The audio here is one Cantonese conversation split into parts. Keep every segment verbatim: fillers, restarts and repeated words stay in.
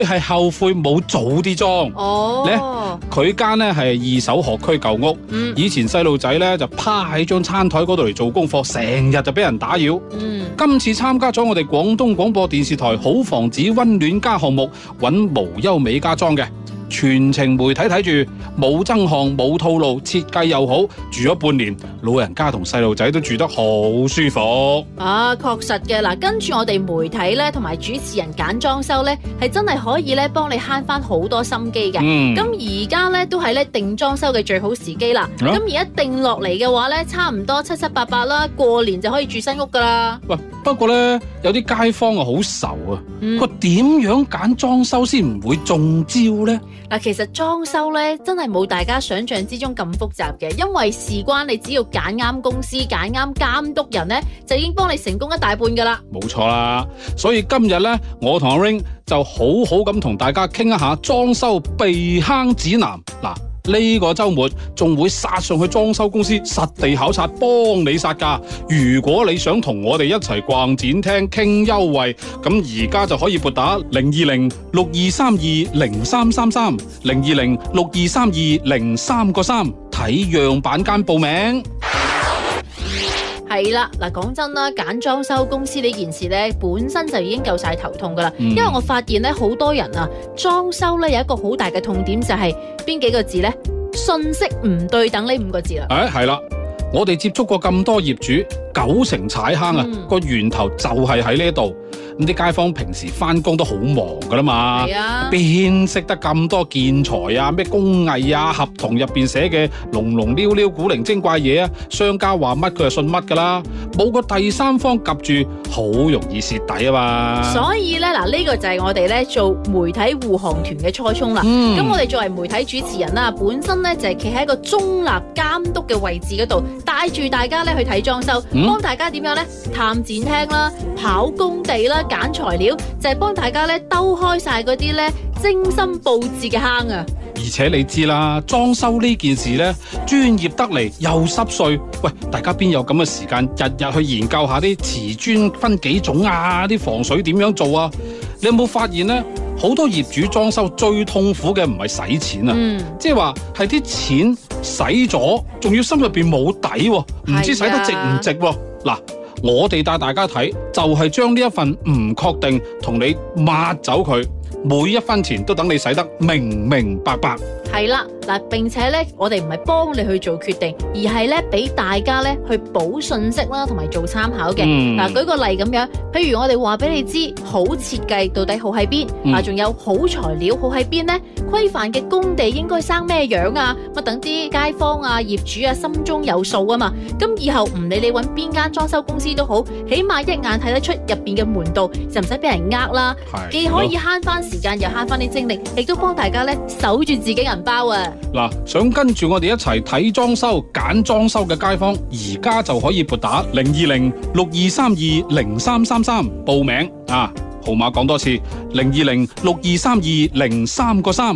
係後悔冇早啲裝。 哦， 咧佢間咧係二手學區舊屋， 嗯以前細路仔咧就趴喺張餐台嗰度嚟做功課，成日就俾人打擾。 嗯， 今次參加咗我哋廣東廣播電視台好房子溫暖家項目，揾無憂美家裝嘅。全程媒體睇住，冇增項冇套路，設計又好，住咗半年，老人家同細路仔都住得好舒服。 啊，確實嘅嗱，跟住我哋媒體咧同埋主持人揀裝修咧，係真係可以咧幫你慳翻好多心機嘅。 嗯， 咁而家咧都係咧定裝修嘅最好時機啦。咁而家定落嚟嘅話咧，差唔多七七八八啦，過年就可以住新屋噶啦。 喂，不過咧有啲街坊啊好愁啊， 嗯佢點樣揀裝修先唔會中招呢？ 嗱，其實裝修咧真係冇大家想象之中咁複雜嘅，因為事關你只要揀啱公司、揀啱監督人咧，就已經幫你成功一大半噶啦。 冇錯啦，所以今日咧，我同阿 Ring 就好好咁同大家傾一下裝修避坑指南。嗱，呢個週末仲會殺上去裝修公司實地考察，幫你殺價。如果你想同我哋一齊逛展廳傾優惠，咁而家就可以撥打零二零六二三二零三三三零二零六二三二零三個三睇樣板間報名。 係啦，嗱，講真啦，揀裝修公司呢件事咧，本身就已經夠晒頭痛噶啦。 嗯、 因為我發現咧，好多人啊，裝修咧有一個好大嘅痛點就係邊幾個字咧？信息唔對等呢五個字啦。 誒，係啦，我哋接觸過咁多業主，九成踩坑啊，個、嗯、源頭就係喺呢度。咁啲街坊平時翻工都好忙噶啦嘛，邊識、啊、得咁多建材啊、咩工藝啊、合同入邊寫嘅龍龍溜溜古靈精怪嘢啊？商家話乜佢就信乜噶啦，冇個第三方夾住，好容易蝕底啊嘛。 所以咧，嗱、這、呢個就係我哋咧做媒體護航團嘅初衷啦。咁、嗯、我哋作為媒體主持人啦，本身咧就係企喺一個中立監督嘅位置嗰度，帶住大家咧去睇裝修，幫、嗯、大家點樣咧探展廳啦、跑工地啦。揀材料就係、是、幫大家咧兜開晒嗰啲咧精心佈置嘅坑啊！ 而且你知啦，裝修呢件事咧專業得嚟又濕碎，喂，大家邊有咁嘅時間日日去研究下啲瓷磚分幾種啊？啲防水點樣做啊？你有冇發現咧？好多業主裝修最痛苦嘅唔係使錢啊，嗯、即係話係啲錢使咗，仲要心入邊冇底，唔知使得值唔值喎？嗱。我哋帶大家睇，就係將呢一份唔確定同你抹走佢，每一分錢都等你使得明明白白。係啦，嗱，並且咧，我哋唔係幫你去做決定，而係咧俾大家咧去補信息啦，同埋做參考嘅。嗱、嗯，舉個例咁樣，譬如我哋話俾你知，好設計到底好喺邊，嗱、嗯，仲有好材料好喺邊咧？規範嘅工地應該生咩樣啊？乜等啲街坊啊、業主啊心中有數啊嘛。咁以後唔理你揾邊間裝修公司都好，起碼一眼睇得出入邊嘅門道，就唔使俾人呃啦。既可以慳翻時間，又慳翻啲精力，亦都幫大家咧守住自己銀包啊！ 嗱，想跟住我哋一齊睇裝修、揀裝修嘅街坊，而家就可以撥打零二零六二三二零三三三報名啊！號碼講多次，零二零六二三二零三個三。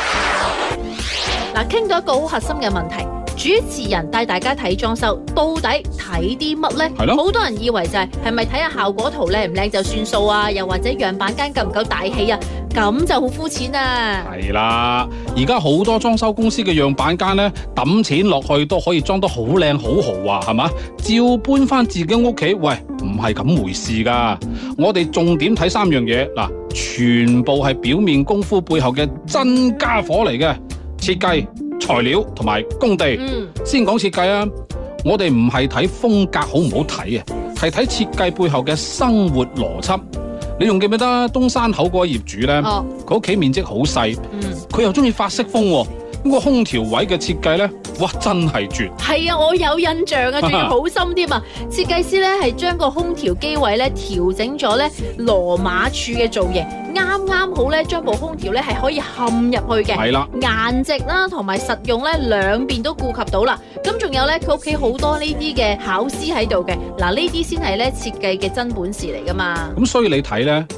嗱，傾到一個好核心嘅問題，主持人帶大家睇裝修，到底睇啲乜呢？係咯，好多人以為就係係咪睇下效果圖靚唔靚就算數啊？又或者樣板間夠唔夠大氣啊？咁就好膚淺啊！係啦，而家好多裝修公司嘅樣板間咧，抌錢落去都可以裝得好靚好豪華，係嘛？照搬翻自己屋企，喂，唔係咁回事噶。我哋重點睇三樣嘢，嗱，全部係表面功夫背後嘅真家伙嚟嘅，設計、材料同埋工地。嗯，先講設計啊，我哋唔係睇風格好唔好睇啊，係睇設計背後嘅生活邏輯。你仲記唔記得東山口嗰個業主咧？佢屋企面積好細，佢、嗯、又中意法式風，咁、那個空調位嘅設計咧，哇，真係絕！係啊，我有印象啊，仲要好深添啊！設計師咧係將個空調機位咧調整咗咧羅馬柱嘅造型，啱啱好咧將部空調咧係可以嵌入去嘅。係啦，顏值啦同埋實用咧兩邊都顧及到啦。咁仲有咧，佢屋企好多呢啲嘅巧思喺度嘅。嗱，呢啲先係咧設計嘅真本事嚟噶嘛。咁所以你睇咧。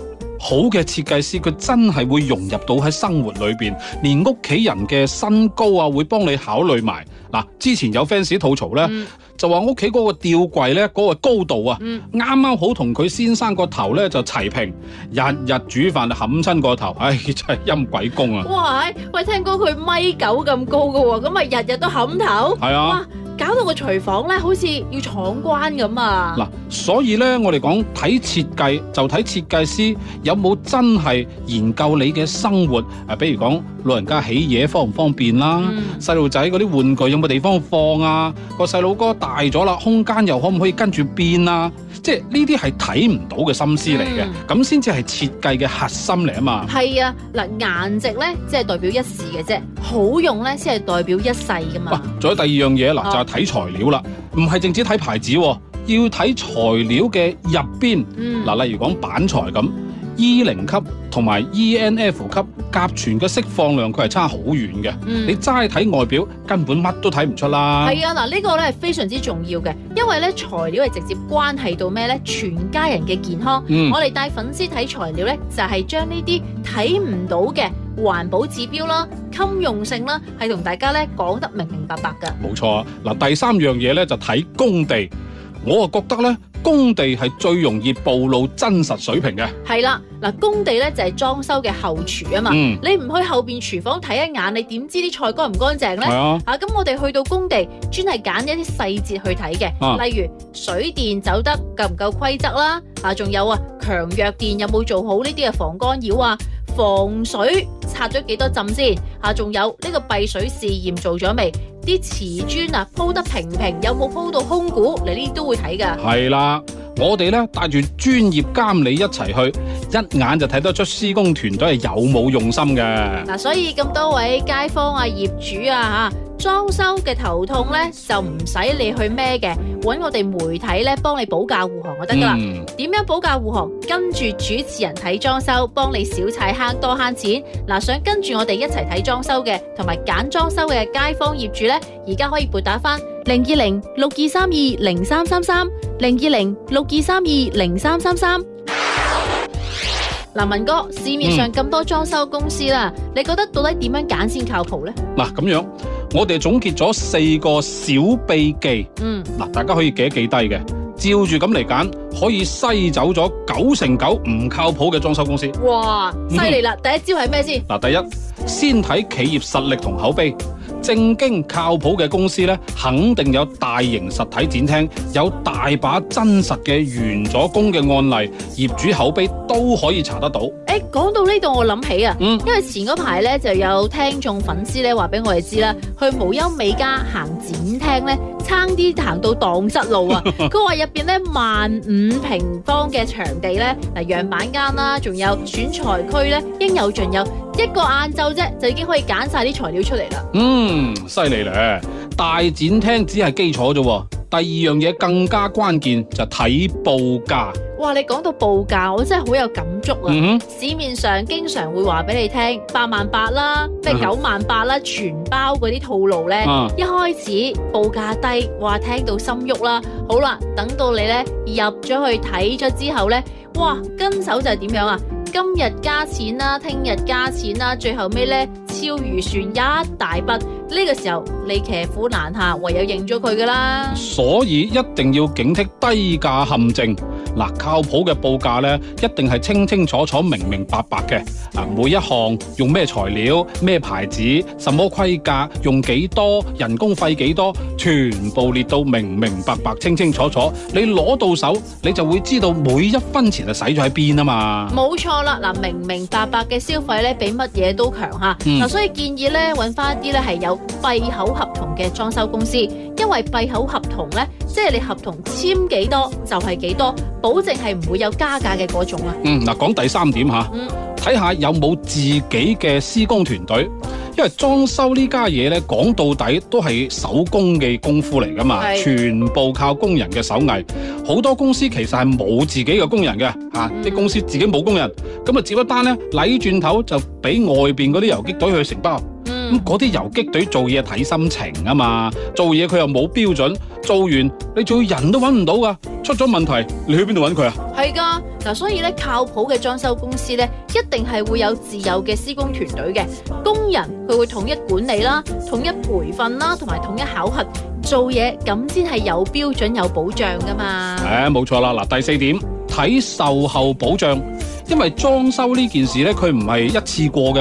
好嘅設計師佢真係會融入到喺生活裏邊，連屋企人嘅身高啊會幫你考慮埋。嗱，之前有 fans 吐槽咧，嗯、就話屋企嗰個吊櫃咧嗰個高度啊，啱啱、嗯、好同佢先生個頭咧就齊平，日日煮飯冚親個頭，唉真係陰鬼公啊！ 哇，喂，聽講佢米九咁高噶喎，咁咪日日都冚頭？係啊。搞到個廚房咧，好似要闖關咁啊！ 嗱，所以咧，我哋講睇設計就睇設計師有冇真係研究你嘅生活啊，比如講老人家起嘢方唔方便啦，細路仔嗰啲玩具有冇地方放啊，個細路哥大咗啦，空間又可唔可以跟住變啊？即係呢啲係睇唔到嘅心思嚟嘅，咁先至係設計嘅核心嚟啊嘛。係啊， 嗱，顏值咧即係代表一時嘅啫，好用咧先係代表一世噶嘛。哇， 仲有第二樣嘢嗱，就係睇材料啦，唔係淨止睇牌子，要睇材料嘅入邊。嗱、嗯，例如講板材咁 E 零級同埋 E N F 級甲醛嘅釋放量，佢係差好遠嘅。嗯、你齋睇外表根本乜都睇唔出啦。 係啊，嗱、這、呢個咧係非常之重要嘅，因為咧材料係直接關係到咩咧？全家人嘅健康。嗯、我哋帶粉絲睇材料咧，就係將呢啲睇唔到嘅環保指標啦、襟用性啦，係同大家咧講得明明白白噶。 冇錯啊！嗱，第三樣嘢咧就睇工地，我啊覺得咧工地係最容易暴露真實水平嘅。係啦， 嗱，工地咧就係裝修嘅後廚啊嘛。嗯、你唔去後邊廚房睇一眼，你點知啲菜乾唔乾淨咧？係啊。啊，咁我哋去到工地，專係揀一啲細節去睇嘅，啊、例如水電走得夠唔夠規則啦，啊，仲有啊強弱電有冇做好呢啲嘅防干擾啊？防水拆咗幾多浸先？啊，仲有呢個閉水試驗做咗未？啲瓷磚啊鋪得平平，有冇鋪到空鼓？你呢啲都會睇噶。係啦，我哋咧帶住專業監理一齊去，一眼就睇得出施工團隊係有冇用心嘅。 嗱，所以咁多位街坊啊、業主啊吓。裝修嘅頭痛咧，就唔使你去孭嘅，搵我哋媒體咧幫你保駕護航就得噶啦。點、嗯、樣保駕護航？跟住主持人睇裝修，幫你少踩坑多慳錢。嗱，想跟住我哋一齊睇裝修嘅，同埋揀裝修嘅街坊業主咧，而家可以撥打翻零二零六二三二零三三三零二零六二三二零三三三。嗱，文哥，市面上咁多裝修公司啦，嗯、你覺得到底點樣揀先靠譜咧？ 嗱，咁樣我哋總結咗四個小秘技，嗯，嗱，大家可以記一記低嘅，照住咁嚟揀，可以篩走咗九成九唔靠譜嘅裝修公司。 哇，犀利啦！嗯、第一招係咩先？ 嗱，第一，先睇企業實力同口碑。正經靠譜嘅公司咧，肯定有大型實體展廳，有大把真實嘅完咗工嘅案例，業主口碑都可以查得到。誒， 講到呢度我諗起啊，嗯、因為前嗰排咧就有聽眾粉絲咧話俾我哋知啦，去無憂美家行展廳咧，差啲行到蕩失路啊！佢話入邊咧萬五平方嘅場地咧，嗱，樣板間啦，仲有選材區咧，應有盡有。一個晏晝啫，就已經可以揀晒啲材料出嚟啦。 嗯，犀利咧！大展廳只係基礎啫，第二樣嘢更加關鍵就睇報價。 哇，你講到報價，我真係好有感觸啊！嗯、哼市面上經常會話俾你聽，八萬八啦，咩九萬八啦，全包嗰啲套路咧，啊、一開始報價低，哇，聽到心喐啦。好啦，等到你咧入咗去睇咗之後咧，哇，跟手就係點樣啊？今日加錢啦，聽日加錢啦，最後尾咧超預算一大筆，呢、這個時候你騎虎難下，唯有認咗佢噶啦。所以一定要警惕低價陷阱。嗱，靠譜嘅報價咧，一定係清清楚楚、明明白白嘅。嗱，每一項用咩材料、咩牌子、什麼規格、用幾多、人工費幾多，全部列到明明白白、清清楚楚。你攞到手，你就會知道每一分錢係使咗喺邊啊嘛。冇錯啦，嗱，明明白白嘅消費咧，比乜嘢都強吓。嗱、嗯，所以建議咧，揾翻一啲咧係有閉口合同嘅裝修公司，因為閉口合同咧，即係你合同簽幾多就係幾多。保證係唔會有加價嘅嗰種啊。嗯，嗱，講第三點吓，睇下、嗯、有冇自己嘅施工團隊，因為裝修呢家嘢咧，講到底都係手工嘅功夫嚟噶嘛，是全部靠工人嘅手藝。好多公司其實係冇自己嘅工人嘅，吓、啊，啲、嗯、公司自己冇工人，咁啊接一單咧，禮轉頭就俾外邊嗰啲游擊隊去承包。咁嗰啲游擊隊做嘢睇心情啊嘛，做嘢佢又冇標準，做完你做人都揾唔到噶，出咗問題你去邊度揾佢啊？係係噶，嗱，所以咧靠譜嘅裝修公司咧，一定係會有自有嘅施工團隊嘅工人，佢會統一管理啦、統一培訓啦，同埋統一考核做嘢，咁先係有標準有保障噶嘛。 誒，冇錯啦，嗱，第四點睇售後保障，因為裝修呢件事咧，佢唔係一次過嘅